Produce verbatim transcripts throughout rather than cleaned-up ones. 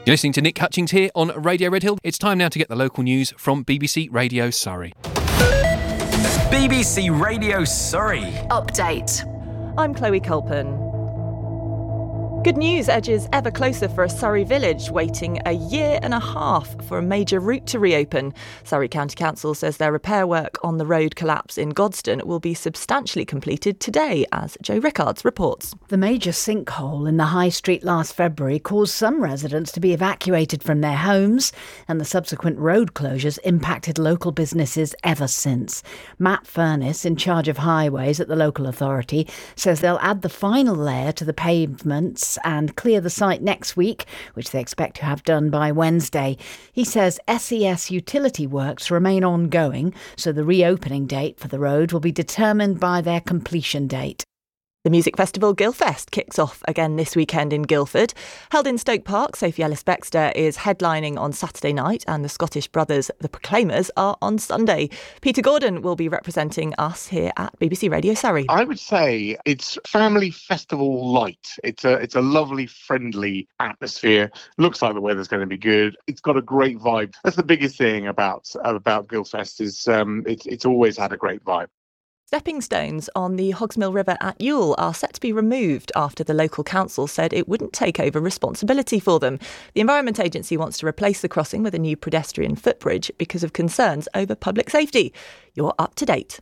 You're listening to Nick Hutchings here on Radio Red Hill. It's time now to get the local news from B B C Radio Surrey. B B C Radio Surrey. Update. I'm Chloe Culpen. Good news edges ever closer for a Surrey village waiting a year and a half for a major route to reopen. Surrey County Council says their repair work on the road collapse in Godstone will be substantially completed today, as Joe Rickards reports. The major sinkhole in the High Street last February caused some residents to be evacuated from their homes, and the subsequent road closures impacted local businesses ever since. Matt Furness, in charge of highways at the local authority, says they'll add the final layer to the pavements and clear the site next week, which they expect to have done by Wednesday. He says S E S utility works remain ongoing, so the reopening date for the road will be determined by their completion date. The music festival Guildfest kicks off again this weekend in Guildford. Held in Stoke Park, Sophie Ellis-Bextor is headlining on Saturday night and the Scottish brothers The Proclaimers are on Sunday. Peter Gordon will be representing us here at B B C Radio Surrey. I would say it's family festival light. It's a it's a lovely, friendly atmosphere. Looks like the weather's going to be good. It's got a great vibe. That's the biggest thing about about Guildfest is um, it's it's always had a great vibe. Stepping stones on the Hogsmill River at Ewell are set to be removed after the local council said it wouldn't take over responsibility for them. The Environment Agency wants to replace the crossing with a new pedestrian footbridge because of concerns over public safety. You're up to date.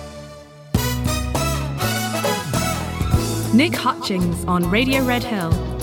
Nick Hutchings on Radio Red Hill.